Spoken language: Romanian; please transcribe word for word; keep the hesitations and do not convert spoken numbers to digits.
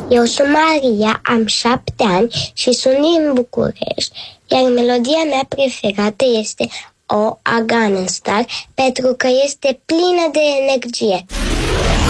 Eu sunt Maria, am șapte ani și sunt din București, iar melodia mea preferată este O a Gangnam Style pentru că este plină de energie.